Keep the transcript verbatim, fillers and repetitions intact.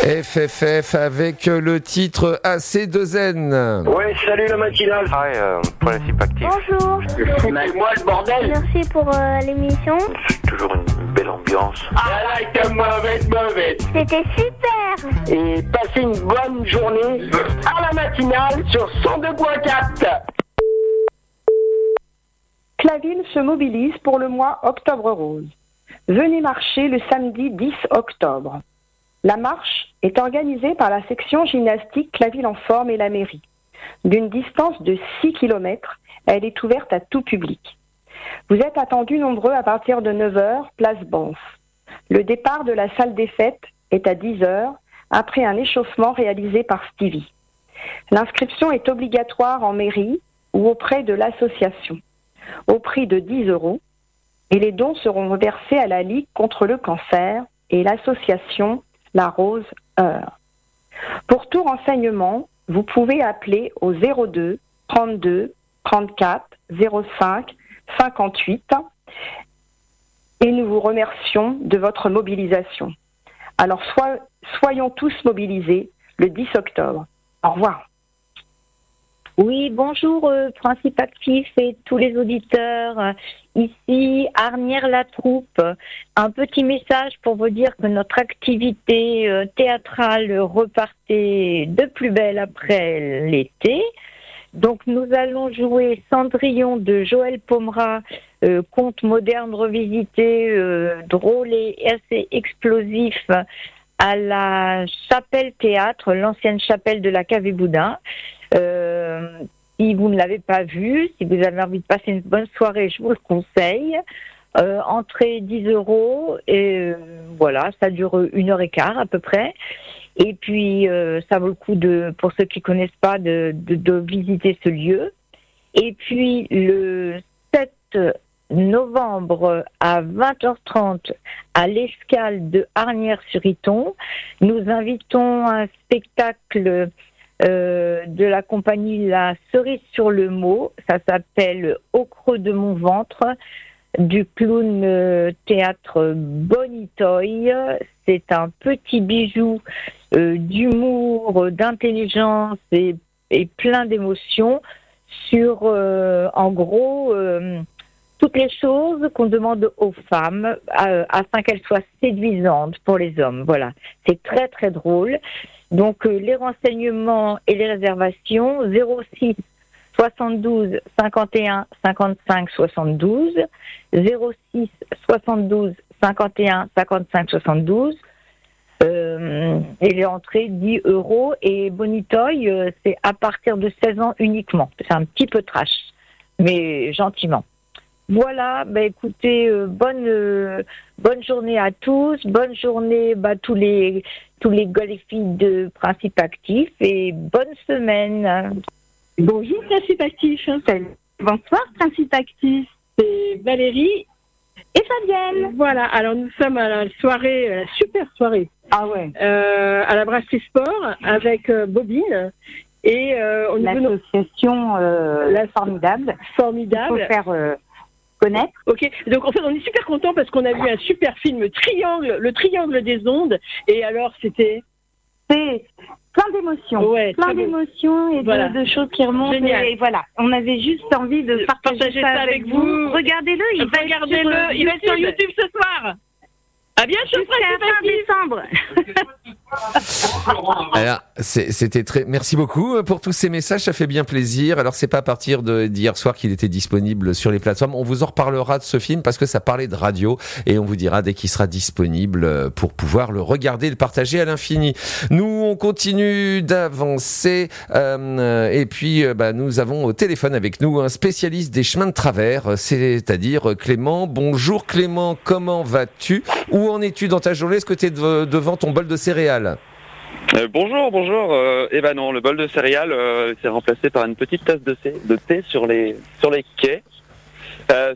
F F F avec le titre A C deux N. Ouais, salut la matinale. Ah, euh, principe actif. Bonjour. Fais-moi le bordel. Merci pour euh, l'émission. C'est toujours une belle ambiance. Ah là, comme mauvaise, mauvaise. C'était super. Et passez une bonne journée à la matinale sur cent deux point quatre. Claville se mobilise pour le mois Octobre Rose. Venez marcher le samedi dix octobre. La marche est organisée par la section gymnastique Claville en forme et la mairie. D'une distance de six kilomètres, elle est ouverte à tout public. Vous êtes attendus nombreux à partir de neuf heures, place Banff. Le départ de la salle des fêtes est à dix heures, après un échauffement réalisé par Stevie. L'inscription est obligatoire en mairie ou auprès de l'association, au prix de dix euros, et les dons seront reversés à la Ligue contre le cancer et l'association La Rose Heure. Pour tout renseignement, vous pouvez appeler au zéro deux trente-deux trente-quatre zéro cinq cinquante-huit et nous vous remercions de votre mobilisation. Alors sois, soyons tous mobilisés le dix octobre. Au revoir. Oui, bonjour euh, Principe Actif et tous les auditeurs. Euh, ici, Arnières-la-Troupe. Un petit message pour vous dire que notre activité euh, théâtrale repartait de plus belle après l'été. Donc nous allons jouer Cendrillon de Joël Pomera, euh, conte moderne revisité, euh, drôle et assez explosif, à la Chapelle Théâtre, l'ancienne chapelle de la Cave et Boudin. Euh, si vous ne l'avez pas vu, si vous avez envie de passer une bonne soirée, je vous le conseille. Euh, entrée dix euros et euh, voilà, ça dure une heure et quart à peu près. Et puis euh, ça vaut le coup de, pour ceux qui connaissent pas, de, de, de visiter ce lieu. Et puis le sept novembre à vingt heures trente à l'Escale de Arnières-sur-Iton, nous invitons un spectacle Euh, de la compagnie La Cerise sur le Mot. Ça s'appelle Au creux de mon ventre, du clown euh, théâtre Bonitoy. C'est un petit bijou euh, d'humour, d'intelligence et, et plein d'émotions sur, euh, en gros, euh, toutes les choses qu'on demande aux femmes euh, afin qu'elles soient séduisantes pour les hommes. Voilà, c'est très très drôle. Donc, euh, les renseignements et les réservations, zéro six soixante-douze cinquante et un cinquante-cinq soixante-douze, zéro six soixante-douze cinquante et un cinquante-cinq soixante-douze, euh, et les entrées dix euros, et Bonitoy, euh, c'est à partir de seize ans uniquement. C'est un petit peu trash, mais gentiment. Voilà, bah écoutez, euh, bonne euh, bonne journée à tous, bonne journée bah tous les tous les gars et filles de Principe Actif et bonne semaine. Bonjour Principe Actif. Bonsoir Principe Actif. C'est Valérie et Fabienne. Voilà, alors nous sommes à la soirée, à la super soirée. Ah ouais. Euh, à la Brasserie Sport avec euh, Bobine. Et euh, au niveau l'association euh, la formidable. Formidable. Il faut faire euh, connaître. Ok, donc en fait on est super contents parce qu'on a vu un super film Triangle, le Triangle des ondes. Et alors c'était c'est plein d'émotions, ouais, plein d'émotions et voilà. de, de choses qui remontent. Génial. Et voilà, on avait juste envie de partager, partager ça, ça avec vous. vous. Regardez-le, il va être sur, le, il va être sur YouTube ce soir. À bientôt, jusqu'à fin décembre. Alors, c'est, c'était très. Merci beaucoup pour tous ces messages, ça fait bien plaisir. Alors, c'est pas à partir de, d'hier soir qu'il était disponible sur les plateformes. On vous en reparlera de ce film parce que ça parlait de radio et on vous dira dès qu'il sera disponible pour pouvoir le regarder et le partager à l'infini. Nous, on continue d'avancer euh, et puis bah, nous avons au téléphone avec nous un spécialiste des chemins de travers, c'est-à-dire Clément. Bonjour Clément, comment vas-tu? Où en es-tu dans ta journée? Est-ce que tu es de, devant ton bol de céréales? euh, Bonjour, bonjour. Euh, eh ben non, le bol de céréales euh, s'est remplacé par une petite tasse de thé, de thé sur les sur les quais. Euh,